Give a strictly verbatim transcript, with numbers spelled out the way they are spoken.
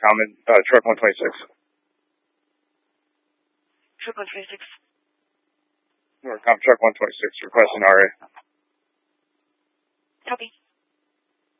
Norcom, uh, truck one twenty-six. Truck one twenty-six. Norcom, truck one twenty-six, requesting R A. Copy.